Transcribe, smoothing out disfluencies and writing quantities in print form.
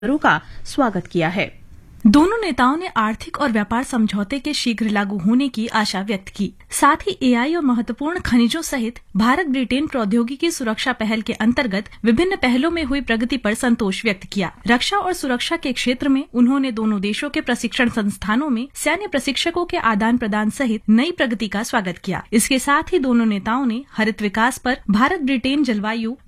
का स्वागत किया है। दोनों नेताओं ने आर्थिक और व्यापार समझौते के शीघ्र लागू होने की आशा व्यक्त की। साथ ही एआई और महत्वपूर्ण खनिजों सहित भारत ब्रिटेन प्रौद्योगिकी सुरक्षा पहल के अंतर्गत विभिन्न पहलों में हुई प्रगति पर संतोष व्यक्त किया। रक्षा और सुरक्षा के क्षेत्र में उन्होंने दोनों देशों के प्रशिक्षण संस्थानों में सैन्य प्रशिक्षकों के आदान प्रदान सहित नई प्रगति का स्वागत किया। इसके साथ ही दोनों नेताओं ने हरित विकास पर भारत ब्रिटेन जलवायु